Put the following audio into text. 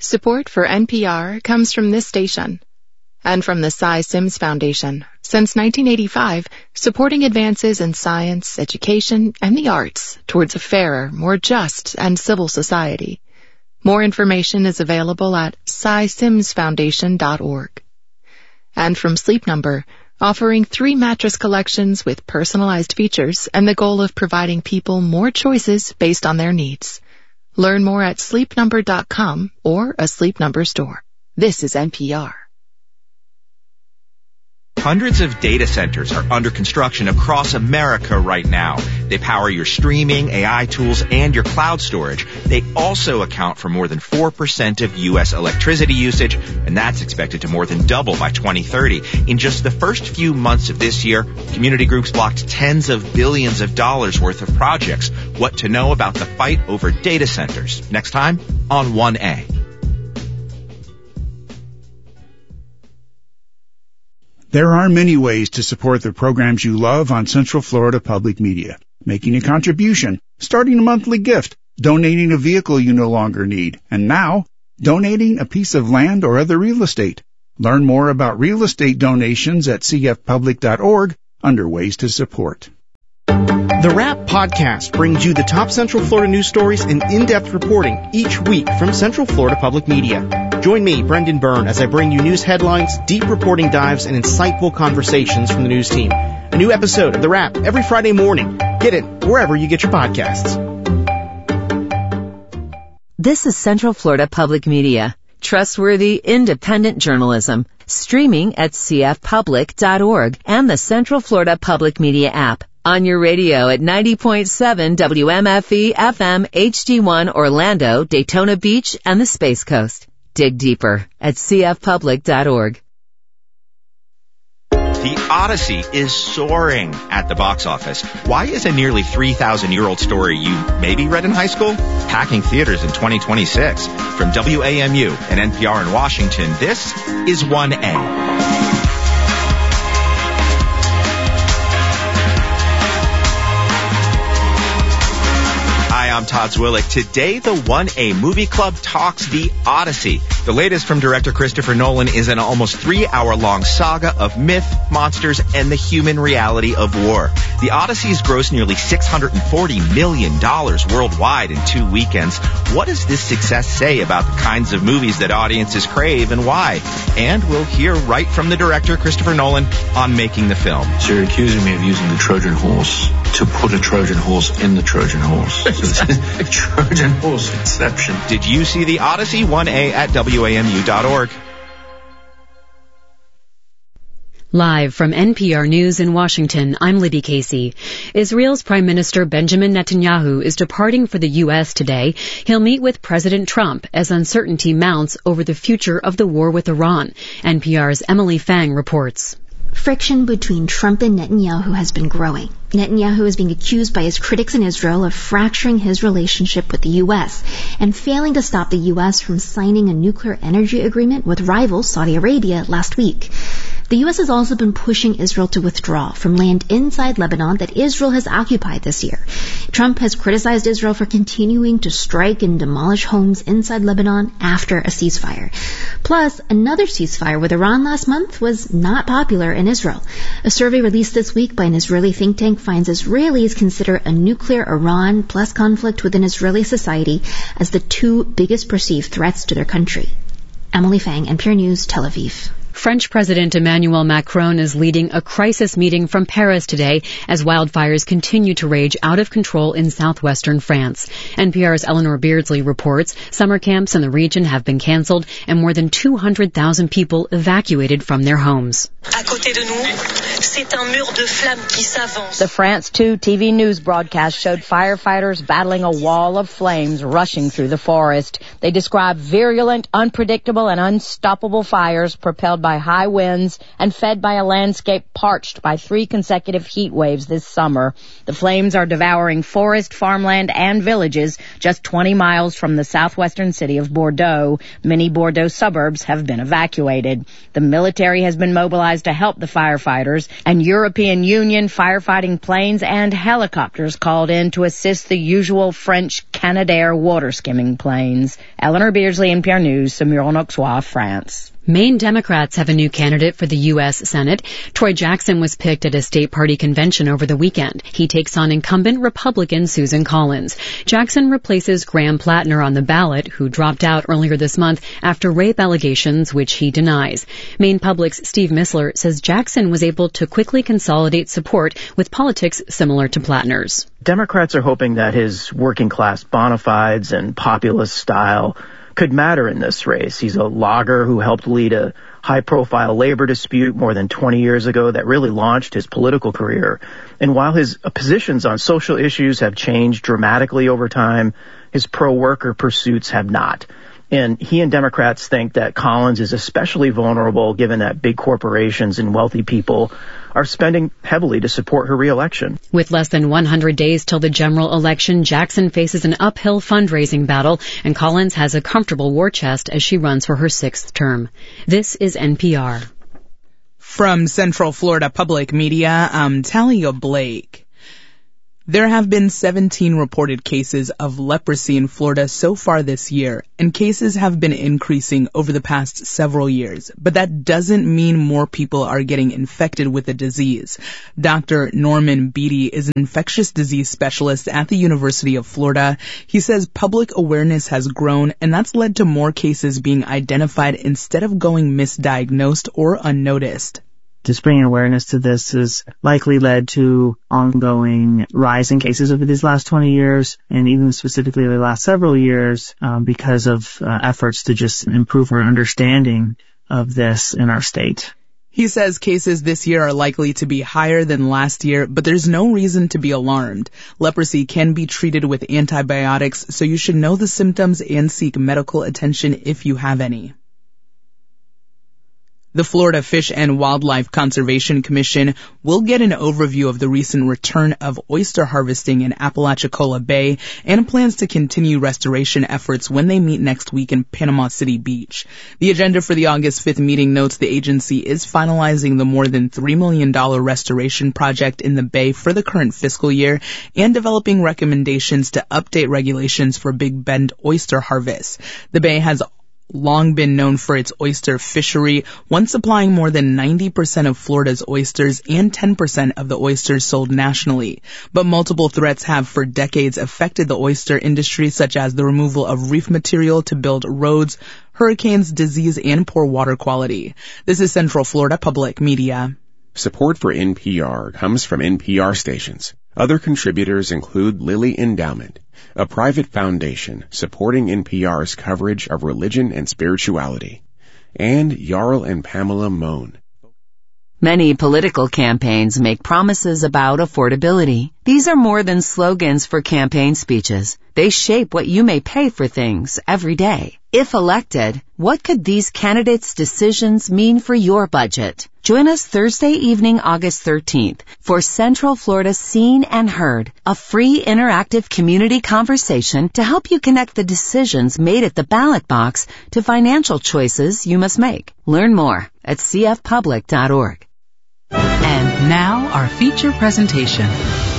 Support for NPR comes from this station and from the Cy Sims Foundation. Since 1985, supporting advances in science, education, and the arts towards a fairer, more just, and civil society. More information is available at cysimsfoundation.org. And from Sleep Number, offering 3 mattress collections with personalized features and the goal of providing people more choices based on their needs. Learn more at sleepnumber.com or a Sleep Number store. This is NPR. Hundreds of data centers are under construction across America right now. They power your streaming, AI tools, and your cloud storage. They also account for more than 4% of U.S. electricity usage, and that's expected to more than double by 2030. In just the first few months of this year, community groups blocked tens of billions of dollars worth of projects. What to know about the fight over data centers. Next time on 1A. There are many ways to support the programs you love on Central Florida Public Media. Making a contribution, starting a monthly gift, donating a vehicle you no longer need, and now, donating a piece of land or other real estate. Learn more about real estate donations at cfpublic.org under ways to support. The Wrap Podcast brings you the top Central Florida news stories and in-depth reporting each week from Central Florida Public Media. Join me, Brendan Byrne, as I bring you news headlines, deep reporting dives, and insightful conversations from the news team. A new episode of The Wrap every Friday morning. Get it wherever you get your podcasts. This is Central Florida Public Media. Trustworthy, independent journalism. Streaming at cfpublic.org and the Central Florida Public Media app. On your radio at 90.7 WMFE FM HD1 Orlando, Daytona Beach, and the Space Coast. Dig deeper at cfpublic.org. The Odyssey is soaring at the box office. Why is a nearly 3,000-year-old story you maybe read in high school packing theaters in 2026? From WAMU and NPR in Washington, this is 1A. I'm Todd Zwillick. Today, the 1A Movie Club talks The Odyssey. The latest from director Christopher Nolan is an almost 3-hour-long saga of myth, monsters, and the human reality of war. The Odyssey's grossed nearly $640 million worldwide in 2 weekends. What does this success say about the kinds of movies that audiences crave and why? And we'll hear right from the director, Christopher Nolan, on making the film. So you're accusing me of using the Trojan horse to put a Trojan horse in the Trojan horse. Trojan horse inception. Did you see The Odyssey? 1A at WAMU.org. Live from NPR News in Washington, I'm Libby Casey. Israel's Prime Minister Benjamin Netanyahu is departing for the U.S. today. He'll meet with President Trump as uncertainty mounts over the future of the war with Iran. NPR's Emily Fang reports. Friction between Trump and Netanyahu has been growing. Netanyahu is being accused by his critics in Israel of fracturing his relationship with the U.S. and failing to stop the U.S. from signing a nuclear energy agreement with rival Saudi Arabia last week. The U.S. has also been pushing Israel to withdraw from land inside Lebanon that Israel has occupied this year. Trump has criticized Israel for continuing to strike and demolish homes inside Lebanon after a ceasefire. Plus, another ceasefire with Iran last month was not popular in Israel. A survey released this week by an Israeli think tank finds Israelis consider a nuclear Iran plus conflict within Israeli society as the 2 biggest perceived threats to their country. Emily Fang, NPR News, Tel Aviv. French President Emmanuel Macron is leading a crisis meeting from Paris today as wildfires continue to rage out of control in southwestern France. NPR's Eleanor Beardsley reports summer camps in the region have been canceled and more than 200,000 people evacuated from their homes. The France 2 TV news broadcast showed firefighters battling a wall of flames rushing through the forest. They described virulent, unpredictable, and unstoppable fires propelled by high winds and fed by a landscape parched by 3 consecutive heat waves this summer. The flames are devouring forest, farmland, and villages just 20 miles from the southwestern city of Bordeaux. Many Bordeaux suburbs have been evacuated. The military has been mobilized to help the firefighters, and European Union firefighting planes and helicopters called in to assist the usual French Canadair water skimming planes. Eleanor Beardsley, NPR News, Saumur-en-Auxois, France. Maine Democrats have a new candidate for the U.S. Senate. Troy Jackson was picked at a state party convention over the weekend. He takes on incumbent Republican Susan Collins. Jackson replaces Graham Plattner on the ballot, who dropped out earlier this month after rape allegations, which he denies. Maine Public's Steve Missler says Jackson was able to quickly consolidate support with politics similar to Plattner's. Democrats are hoping that his working-class bona fides and populist style could matter in this race. He's a logger who helped lead a high-profile labor dispute more than 20 years ago that really launched his political career. And while his positions on social issues have changed dramatically over time, his pro-worker pursuits have not. And he and Democrats think that Collins is especially vulnerable given that big corporations and wealthy people are spending heavily to support her re-election. With less than 100 days till the general election, Jackson faces an uphill fundraising battle, and Collins has a comfortable war chest as she runs for her 6th term. This is NPR. From Central Florida Public Media, I'm Talia Blake. There have been 17 reported cases of leprosy in Florida so far this year, and cases have been increasing over the past several years. But that doesn't mean more people are getting infected with the disease. Dr. Norman Beatty is an infectious disease specialist at the University of Florida. He says public awareness has grown, and that's led to more cases being identified instead of going misdiagnosed or unnoticed. Just bringing awareness to this has likely led to ongoing rise in cases over these last 20 years, and even specifically the last several years, because of efforts to just improve our understanding of this in our state. He says cases this year are likely to be higher than last year, but there's no reason to be alarmed. Leprosy can be treated with antibiotics, so you should know the symptoms and seek medical attention if you have any. The Florida Fish and Wildlife Conservation Commission will get an overview of the recent return of oyster harvesting in Apalachicola Bay and plans to continue restoration efforts when they meet next week in Panama City Beach. The agenda for the August 5th meeting notes the agency is finalizing the more than $3 million restoration project in the Bay for the current fiscal year and developing recommendations to update regulations for Big Bend oyster harvest. The Bay has long been known for its oyster fishery, once supplying more than 90% of Florida's oysters and 10% of the oysters sold nationally. But multiple threats have for decades affected the oyster industry, such as the removal of reef material to build roads, hurricanes, disease, and poor water quality. This is Central Florida Public Media. Support for NPR comes from NPR stations. Other contributors include Lilly Endowment, a private foundation supporting NPR's coverage of religion and spirituality, and Jarl and Pamela Mohn. Many political campaigns make promises about affordability. These are more than slogans for campaign speeches. They shape what you may pay for things every day. If elected, what could these candidates' decisions mean for your budget? Join us Thursday evening, August 13th for Central Florida Seen and Heard, a free interactive community conversation to help you connect the decisions made at the ballot box to financial choices you must make. Learn more at cfpublic.org. And now our feature presentation.